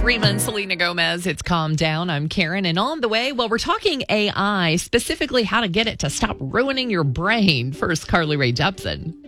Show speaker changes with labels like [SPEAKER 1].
[SPEAKER 1] Rima and Selena Gomez, it's Calm Down. I'm Karen, and on the way, well, we're talking AI, specifically how to get it to stop ruining your brain. First, Carly Rae Jepsen.